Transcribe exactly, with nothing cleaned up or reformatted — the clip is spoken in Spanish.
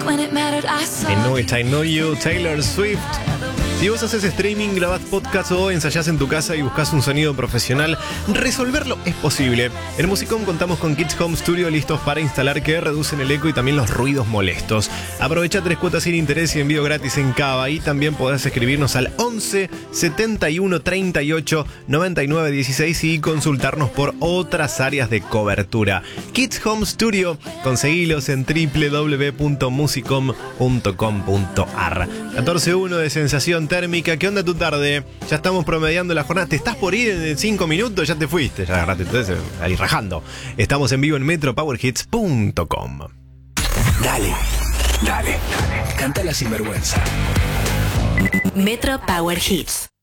I Know It, I Know You, Taylor Swift. Si vos haces streaming, grabás podcast o ensayás en tu casa y buscas un sonido profesional, resolverlo es posible. En Musicom contamos con Kids Home Studio listos para instalar que reducen el eco y también los ruidos molestos. Aprovecha tres cuotas sin interés y envío gratis en Cava, y también podés escribirnos al once setenta y uno treinta y ocho noventa y nueve dieciséis y consultarnos por otras áreas de cobertura. Kids Home Studio, conseguilos en doble u doble u doble u punto musicom punto com punto ar. catorce uno de sensación térmica. ¿Qué onda tu tarde? Ya estamos promediando la jornada. ¿Te estás por ir en cinco minutos? Ya te fuiste. Ya agarraste entonces ahí rajando. Estamos en vivo en metro power hits punto com. Dale, dale, dale. Canta la sinvergüenza. Metro Power Hits.